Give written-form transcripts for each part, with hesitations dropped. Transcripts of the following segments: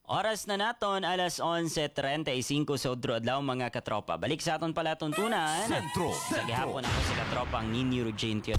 Oras na naton, alas 11:35 sa udro adlaw mga katropa. Balik sa aton pala tuntunan. Sa gihapon ako sa katropang Nini Rugentio.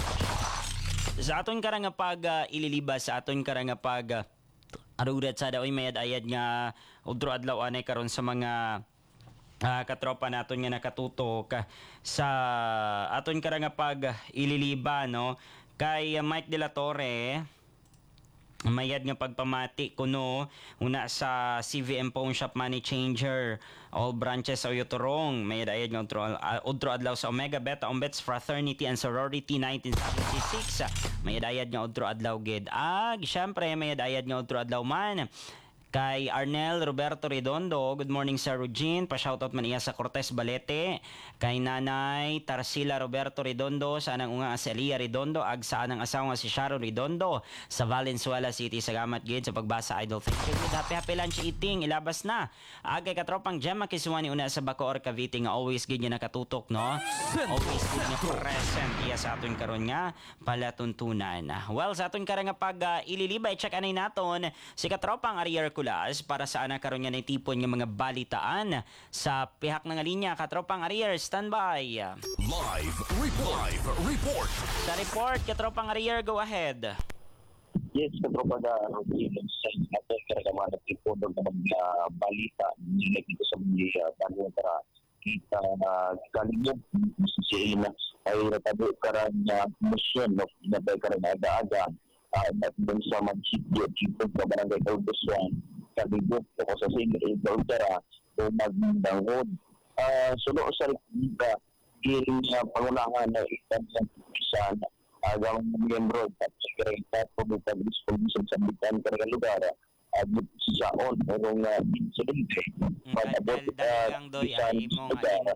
Sa aton karang pag ililibas, sa aton karang pag arurat sa daoy mayad ayad nga udro adlaw anay karon sa mga katropa naton nga nakatutok sa aton karang pag ililiba no kay Mike De La Torre. Mayad nga pagpamati kuno una sa CVM Pawn Shop Money Changer all branches sa Uyotorong. Mayad ayad nga udro adlaw sa Omega Beta Ombets Fraternity and Sorority 1976. Mayad ayad nga udro adlaw gid. Syempre mayad ayad nga udro adlaw man kay Arnel Roberto Redondo. Good morning sa Rugin. Pa-shoutout man iya sa Cortez Balete. Kay Nanay Tarsila Roberto Redondo. Sa anang unga si Elia Redondo. Ag sa anang asawa si Sharon Redondo. Sa Valenzuela City. Salamat gid sa pagbasa, idol. Thank you. Good happy lunch eating. Ilabas na. Agay katropang Gemma Kisuani una sa Bacoor Cavite nga always gid niya nakatutok no. Always gid niya present iya sa aton karon nga palatuntunan. Well, sa aton karon nga pag ililibay check anay naton si katropang Arier Kulas para sa ana karon nga natipon nga mga balitaan sa pihak ng linya. Katropang Arier, standby. Live report. Sa report, katropang Arier, go ahead. Yes, katropa na routine sa natin karga mga natipon ng mga balita nila dito sa mga bago para kita na kalimog si Ina ay natabo karan na mission of nabay karan aga-aga at dun sa magsityo dito sa barangay Calboswan kalibog ako sa sige Doltera o magdangod sulo sa Republika giling sa pangunahan na ikan sa pisan agang miyembro at sekretary po ng pag-disposition sa bitan karga lugar at sa on orong insidente daligang doy ay imong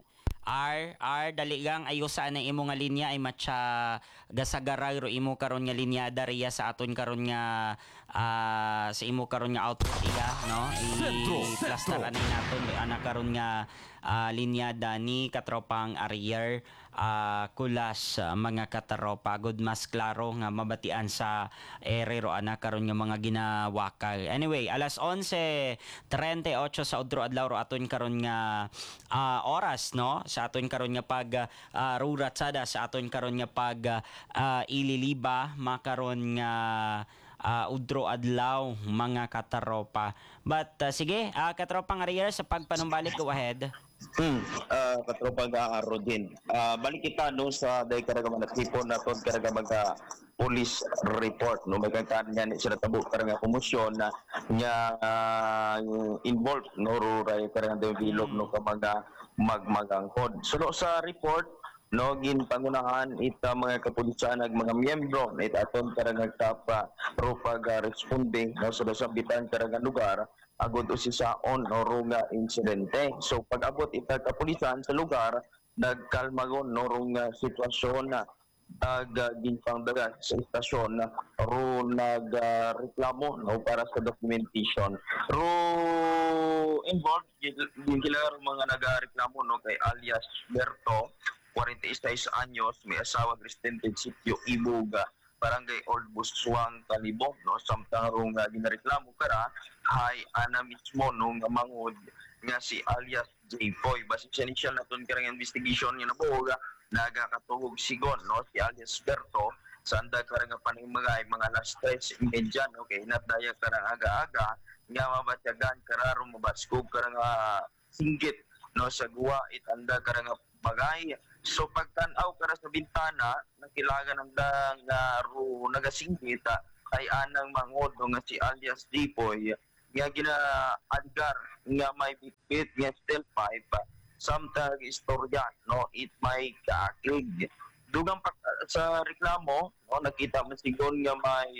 daligang ayusa na imo nga linya ay matcha gasagaray ro imo karon nga linya dariya sa aton karon nga sa imo karon nga output iya no i-plaster anay naton ana karon nga linyada ni katropang Arier Kulas mga katropa good mas klaro nga mabatian sa erero ana karon nga mga ginawakal. Anyway, alas 11:38 sa udro adlaw ro aton karon nga oras no sa aton karon nga pag ruratsada sa aton karon nga pag ililiba makaron nga udro adlaw mga katropa. But sige, katropang Arier sa pagpanumbalik go ahead. Katropa ga-aro din. Balik kita no sa day karaga manatipon naton karaga mga police report no magkakaroon niya ni sila tabo karaga komosyon na nya involved no ruray karaga bilog no kamaga magmagangkod. Sulo sa report no gin pangunahan ita mga kapulisan ag mga miyembro na itaton karaga tapa ropag responding no sa bitan karaga lugar agud usisa on no nga insidente. So pag-abot ita kapulisan sa lugar nagkalmagon no nga sitwasyon na ginpangdagan sa istasyon na ro nagreklamo no para sa documentation ro involved gilar mga nagareklamo no kay alias Berto 46 anyos may asawa Kristente Sitio Ibuga barangay Old Buswang Talibong no samtang ro nga ginareklamo kara hay ana mismo no nga mangod nga si alias J-Boy basi sa initial naton karang investigation nga nabuga nagakatuhog sigon no si alias Berto sa anda karang panimagay mga last 3:30 no kay natdaya karang aga-aga nga mabatyagan kararo mabaskog karang singgit no sa guwa itanda karang bagay. So pagtan-aw kara sa bintana nakilagan ang nga ro nagasinggit ay anang mangod no nga si alias J-Boy nga gina-adgar nga may bitbit nga steel pipe samtang istorya no it may kakig dugang sa reklamo no nakita man sigon nga may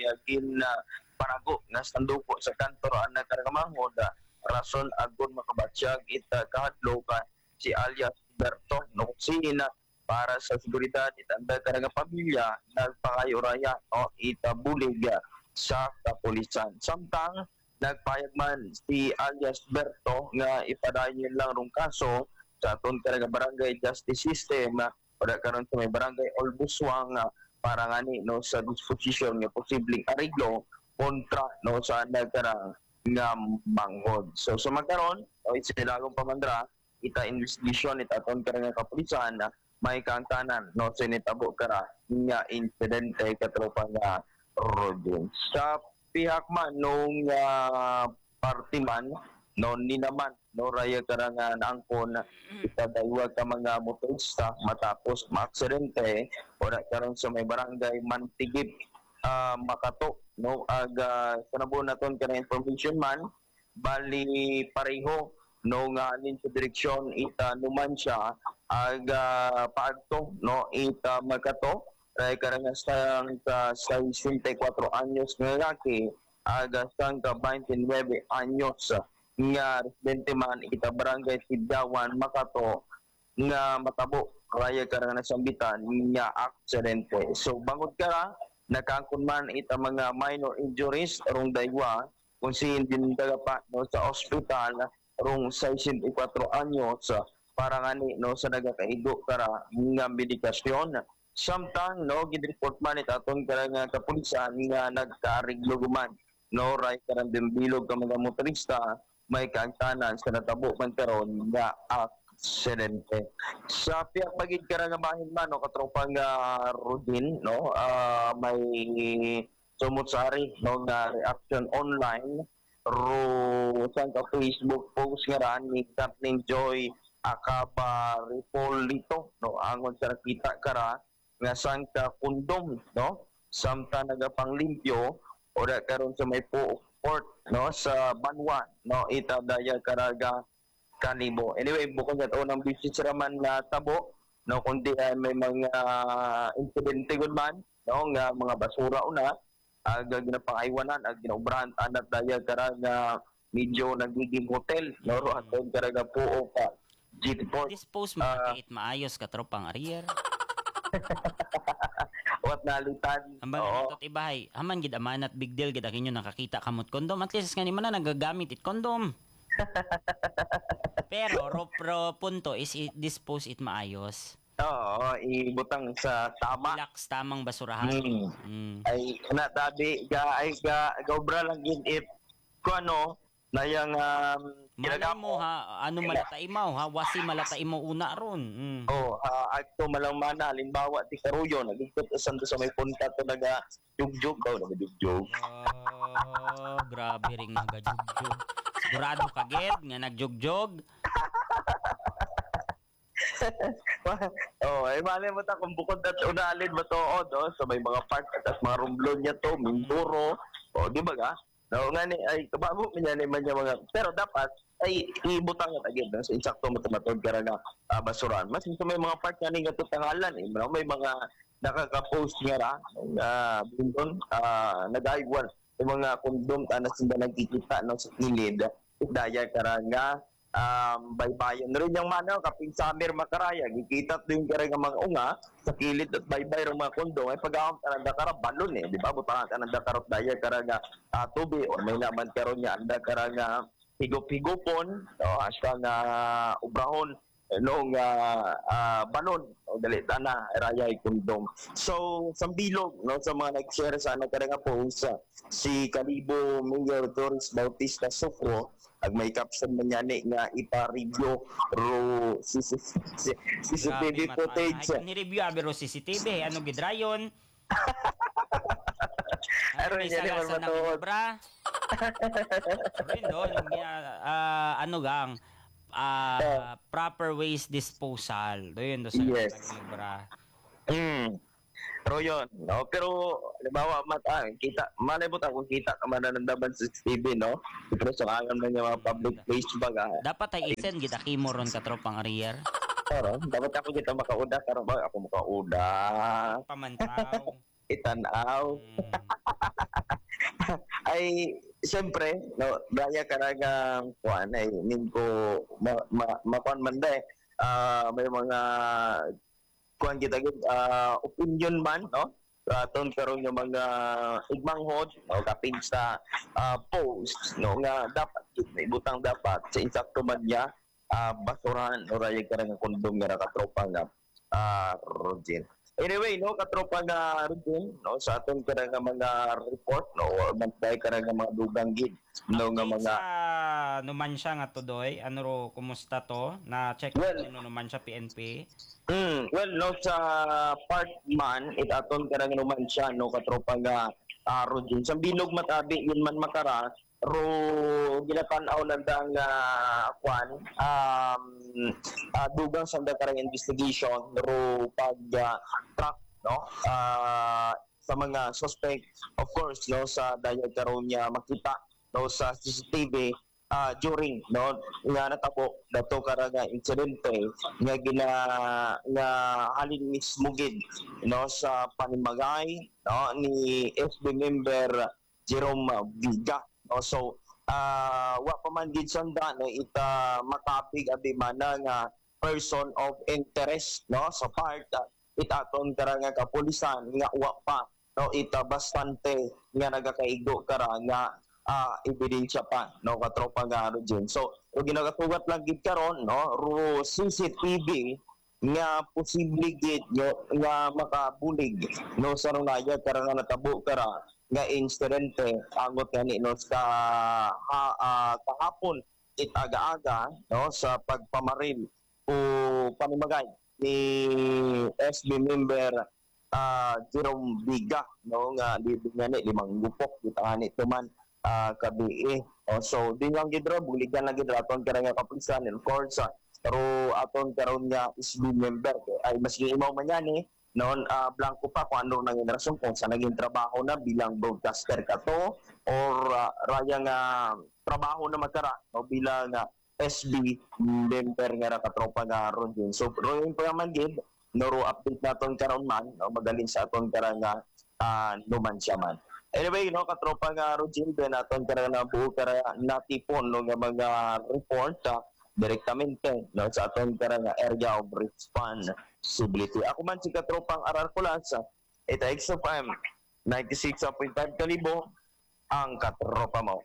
panago nga sanduko sa kantor ana karagamangod rason agon makabatsyag ita kahadlo ka si alias Berto no sina para sa seguridad itanda karang pamilya nagpangayo-raya o itabulig sa kapulisan samtang nagpayag man si alias Berto nga ipadayon lang rong kaso sa aton karang barangay justice system para karon sa may barangay Old Buswang para ngani no sa disposition nga posibleng ariglo kontra no sa nagkarang nga manghod. So sumagkaron o isilagong pamandra ita investigation ita aton karang kapulisan na may kaangtanan no sinitabo kara nga insidente katropa nga Rodin. Sa pihak man nung party man no ni naman no raya karangan angkon itadaywa ka mga motorista matapos maaksidente o karon sa may barangay Mantigib Makato no aga sanabo naton kana information man bali pareho no nga anin sa direksyon ita Numancia aga paadto no ita Makato ay karang sa 64 anyos nga lalaki aga sang 29 anyos nga residente man ita barangay Sidawan Makato nga matabo kaya karang nasambitan nga aksidente. So bangod ka nakangkon man ita mga minor injuries rong daywa kung sin din dagapa no sa ospital rong 64 anyos para ngani no sa nagakaigo kara nga medikasyon. Samtang no gid-report man ita aton karang kapulisan nga nagkaariglo guman no right karang bilog ka mga motorista may kaangtanan sa natabo man karon nga aksidente. Sa pihak pagid karang bahin man no katropang Rodin no may sumutsari no nga reaction online ro sa Facebook post nga raan ni Kathleen Joy Acaba Ripolito no angon sa kita kara nga sang ka kondom no samtang nagapanglimpyo o da karon sa may port no sa Banwa no ita daya karaga Kanibo. Anyway bukod sa unang business raman na tabo no kundi may mga insidente gud man no nga mga basura una aga ginapangaywanan ag ginaobrahan anat daya karaga medyo nagiging hotel no ro aton karaga puo ka G-Port. Dispose mo it maayos katropang Arier. Wat nalitan. Ambang ito ibahay. Haman gid amanat big deal gid akinyo nakakita kamot kondom. At least nga ni man na nagagamit it kondom. Pero pro punto is dispose it maayos. Oo, ibutang sa tama. Relax tamang basurahan. Ay natabi ga gobra lang gid it ko ano na yang Malay mo ha, ano malataimaw ha, wasi malataimaw una ron. Agto malangmana halimbawa ti karuyo nagikot sa may punta to naga jugjug daw nagjugjug. Grabe ring nagajugjug. Sigurado ka ged nga nagjugjug. Ay malay mo ta kung bukod at unalin matuod sa may mga park at mga rumblon niya to, Mindoro, di ba ga? No, nga ni ay kababo man man mga pero dapat ay ibutang at agad sa insakto matamatod kara nga basuran. Mas ito may mga part nga ni nga tangalan may mga nakaka-post nga ra bundon nagaywan yung mga kondom na sila nagkikita no sa kilid daya kara nga baybayan rin yung manaw kaping summer makaraya gikita din kara nga mga unga sa kilid at baybay rin mga kondom ay pag-aam ka ng dakara balon di ba butangan ka ng dakarot daya kara nga tubi o may naman karon niya anda kara nga higop-higopon hasta nga ubrahon noong banon o dalita na raya ay kondom. So sambilog no sa mga nag-share sa ano kara nga post si Kalibo Mayor Doris Bautista Sofro ag may caption man yani nga ipa-review ro CCTV footage. Ay ni-review abiro CCTV ano gidrayon. Pero may yan salasa naman ng obra. Ano gang proper waste disposal. Doon sa Yes. obra. Pero yun, no? Pero, halimbawa, kita, malay mo kung kita ka man nandaban sa TV, no? Pero sa kangan man yung mga public place baga. Dapat ay isen kita kimo ron katropang Arier. Pero, dapat ako kita makauda, karon ba ako makauda. Pamantaw. Itanaw. Ay, siyempre, no, daya ka na kuan ay ningko makuan man day. May mga kuan kita opinion man no aton karon yung mga igmanghod no kapin sa post no nga dapat ibutang dapat sa insakto man niya basurahan o raya ka nga kondom nga nakatropa nga Roger. Anyway, no, katropa nga Rudin, no, sa aton kada nga mga report, no, or bantay kada nga mga dugang gid, no, nga Update mga sa Numancia nga Todoy, ano ro, kumusta to? Na-check Well, no Numancia PNP? well, no, sa part man, it aton kada nga naman siya, no, katropa nga Rudin. Sa binog matabi, yun man makara, ro ginatanaw lang da nga kwan, dugang sa karang investigation, ro pag track, no, sa mga suspect, of course, no, sa dayag karon niya makita, no, sa CCTV, during, no, nga natabo dato karaga insidente nga nga halin mismo gid, no, sa panimagay, no, ni FB member Jerome Viga, no. So wa pa man gid sanda, no, ita makapig abi mana nga person of interest, no, sa part itaton kara nga kapulisan nga wa pa, no, ita bastante nga nagakaigo kara nga ebidensya pa, no, katropa nga ano dyan. So ginagatugat lang gid karon, no, ro CCTV nga posible gid nga makabulig, no, sa runaya kara nga natabo kara nga insidente angot gani, no, sa kahapon aga-aga, no, sa pagpamaril o panimagay ni SB member Jerome Viga, no, nga libing nga ni limang gupok gitani tuman kabi. So din lang gid ro buligan lang gid aton kara nga kapulisan, of course, pero aton karon nga SB member ay mas imaw man yan noon, blanco pa kung ano nang rason kung sa naging trabaho na bilang broadcaster ka to or raya nga trabaho na magkara, no, bilang SB member nga katropa nga ron din. So ron pa man gid no, update naton karon man, no, magaling sa aton kara nga Numancia man. Anyway, no, katropa nga Rogin, naton kara na buo kara natipon, no, nga mga report direktamente, no, sa aton kara nga area of responsibility. Ako man si katropang Ararculas, ita XFM 96.5 kalibo ang katropa mo.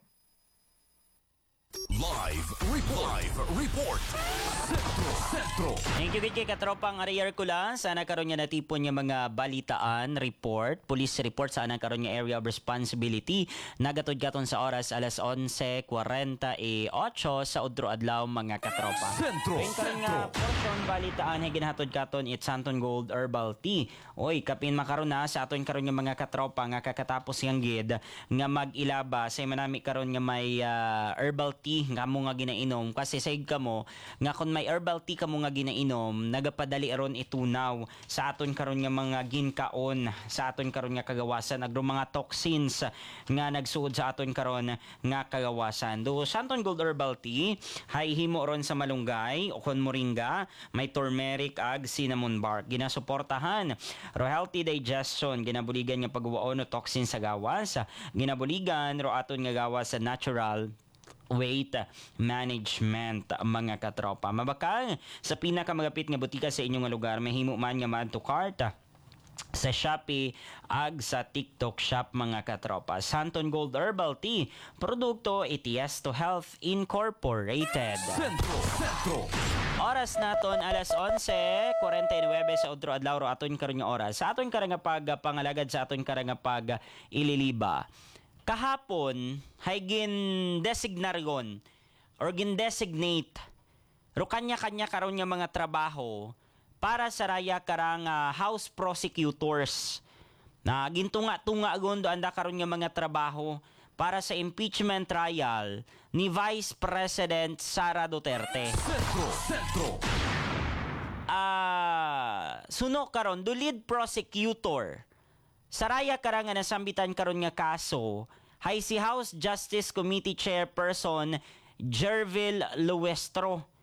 Live report. Sentro. Thank you kay katropang Ariel Kula. Sana karon nga natipon nga mga balitaan, report, police report sa anang karon nga area of responsibility. Nagatod katon sa oras alas 11:48 sa udro adlaw mga katropa. Sentro. Kung karon nga portion balitaan ay ginhatod katon it's Santon Gold Herbal Tea. Oy, kapin makaron na sa aton karon nga mga katropa nga kakatapos yang gid nga mag-ilaba say manami karon nga may herbal tea nga mo nga ginainom kasi sayod ka mo nga kung may herbal tea ka mo nga ginainom nagapadali aron itunaw sa aton karon nga mga ginkaon sa aton karon nga kagawasan agro mga toxins nga nagsuod sa aton karon nga kagawasan. Do Santon Gold Herbal Tea hay himo ron sa malunggay o kon moringa, may turmeric ag cinnamon bark ginasuportahan ro healthy digestion, ginabuligan nga pagwaon no toxin sa gawas, ginabuligan ro aton nga gawas sa natural weight management mga katropa. Mabakal sa pinakamagapit nga butika sa inyong lugar, mahimo man nga ma-add to cart sa Shopee ag sa TikTok shop mga katropa. Santon Gold Herbal Tea, produkto ATS to Health Incorporated. Sentro. Oras naton alas 11:49 sa udro adlaw ro aton karon nga oras. Sa aton karang nga pangalagad sa aton karang nga pag ililiba. Kahapon, hay gin-designaryon or gin-designate ro kanya-kanya karon nga mga trabaho para sa raya karang house prosecutors na gintunga-tunga gondo anda karon nga mga trabaho para sa impeachment trial ni Vice President Sara Duterte. Sentro. Suno karon do lead prosecutor saraya karang nga nasambitan karon nga kaso hay si House Justice Committee Chairperson Jervil Luestro.